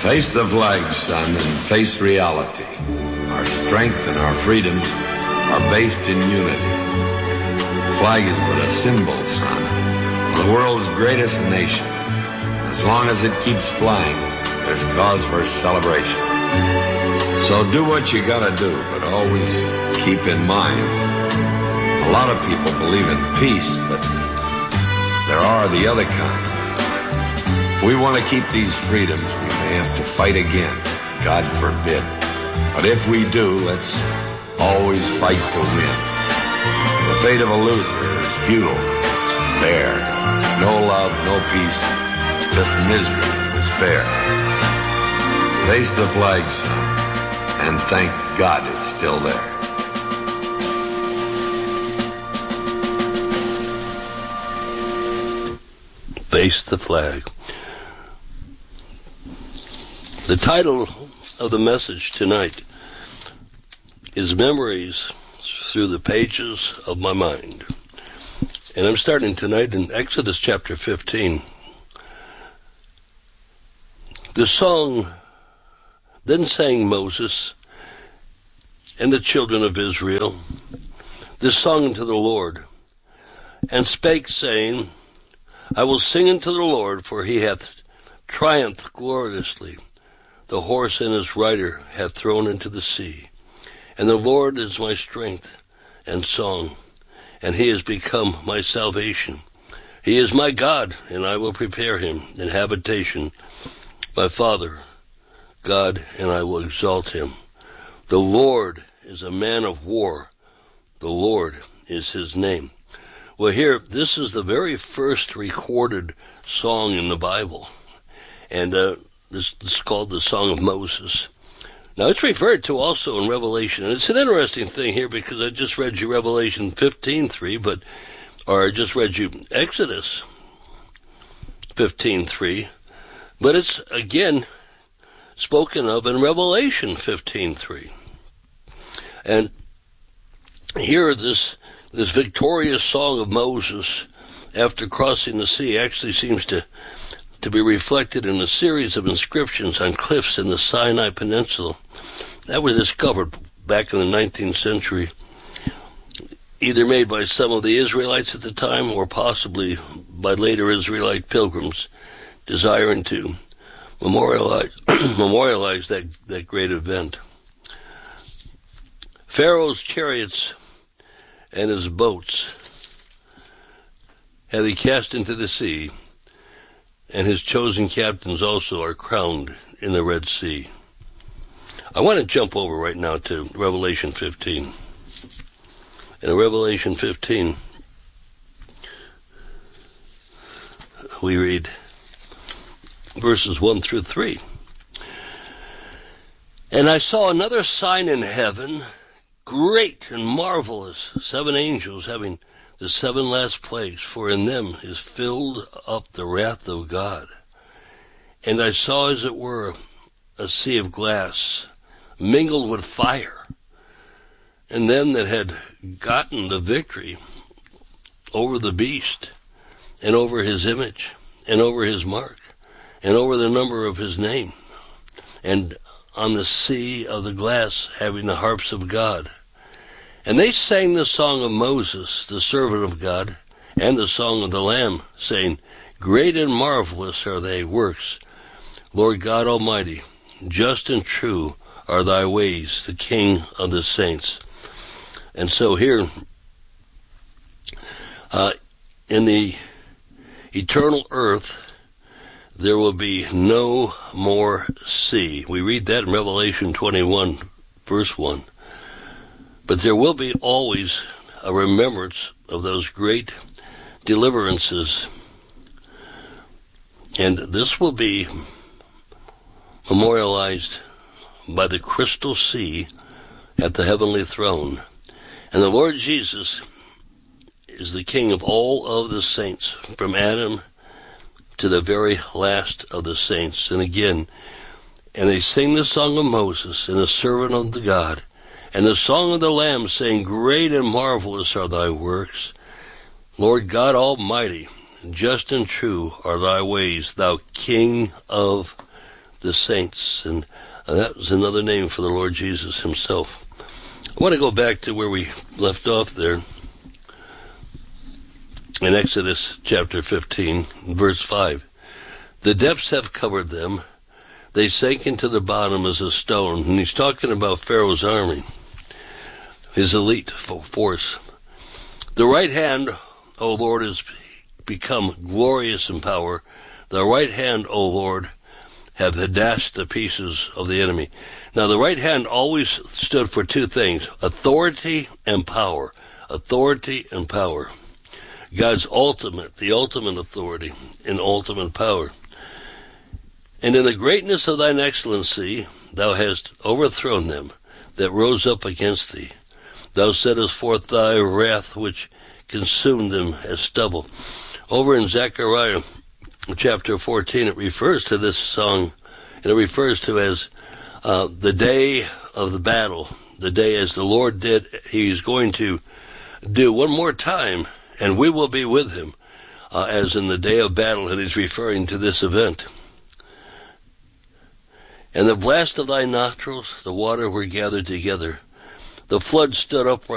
Face the flag, son, and face reality. Our strength and our freedoms are based in unity. The flag is but a symbol, son, of the world's greatest nation. As long as it keeps flying, there's cause for celebration. So do what you gotta do, but always keep in mind, a lot of people believe in peace, but there are the other kind. If we want to keep these freedoms, we may have to fight again. God forbid. But if we do, let's always fight to win. The fate of a loser is futile. It's bare. No love, no peace, just misery and despair. Face the flag, son, and thank God it's still there. Face the flag. The title of the message tonight is Memories Through the Pages of My Mind. And I'm starting tonight in Exodus chapter 15. The song, Then sang Moses and the children of Israel this song unto the Lord, and spake, saying, I will sing unto the Lord, for he hath triumphed gloriously. The horse and his rider hath thrown into the sea. And the Lord is my strength and song, and he is become my salvation. He is my God, and I will prepare him an habitation. My Father, God, and I will exalt him. The Lord is a man of war. The Lord is his name. Well, here, this is the very first recorded song in the Bible. And this is called the Song of Moses. Now, it's referred to also in Revelation. And it's an interesting thing here because I just read you Revelation 15:3, or I just read you Exodus 15:3. But it's, again, spoken of in Revelation 15:3. And here, this victorious song of Moses after crossing the sea actually seems to be reflected in a series of inscriptions on cliffs in the Sinai Peninsula that were discovered back in the 19th century, either made by some of the Israelites at the time or possibly by later Israelite pilgrims desiring to memorialize that great event. Pharaoh's chariots and his boats have he cast into the sea, and his chosen captains also are crowned in the Red Sea. I want to jump over right now to Revelation 15. In Revelation 15, we read verses 1 through 3. And I saw another sign in heaven, great and marvelous, 7 angels having the 7 last plagues, for in them is filled up the wrath of God. And I saw, as it were, a sea of glass, mingled with fire, and them that had gotten the victory over the beast, and over his image, and over his mark, and over the number of his name, and on the sea of the glass having the harps of God. And they sang the song of Moses, the servant of God, and the song of the Lamb, saying, Great and marvelous are thy works, Lord God Almighty. Just and true are thy ways, the King of the saints. And so here, in the eternal earth, there will be no more sea. We read that in Revelation 21, verse 1. But there will be always a remembrance of those great deliverances. And this will be memorialized by the crystal sea at the heavenly throne. And the Lord Jesus is the King of all of the saints, from Adam to the very last of the saints. And again, and they sing the song of Moses and the servant of the God, and the song of the Lamb, saying, Great and marvelous are thy works, Lord God Almighty. Just and true are thy ways, thou King of the saints, and that was another name for the Lord Jesus himself. I want to go back to where we left off there in Exodus chapter 15, verse 5. The depths have covered them. They sank into the bottom as a stone. And he's talking about Pharaoh's army, his elite force. The right hand, O Lord, has become glorious in power. The right hand, O Lord, have dashed the pieces of the enemy. Now, the right hand always stood for two things: authority and power. Authority and power. God's the ultimate authority and ultimate power. And in the greatness of thine excellency, thou hast overthrown them that rose up against thee. Thou settest forth thy wrath, which consumed them as stubble. Over in Zechariah chapter 14, it refers to this song, and it refers to as the day of the battle, the day as the Lord did. He's going to do one more time, and we will be with him, as in the day of battle, and he's referring to this event. And the blast of thy nostrils, the water were gathered together. The flood stood upright